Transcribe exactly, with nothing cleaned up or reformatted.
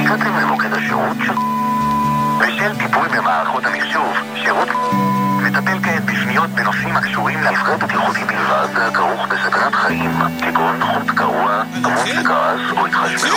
הגעתם למוקד השירות ש... בשל טיפול במערכות המחשוב, שירות מטפל כעת בפניות בנושאים הקשורים למפגע בטיחותי בלבד הכרוך בסכנת חיים, כגון חוט קרוע, עמוד שגרס או התחשמלות.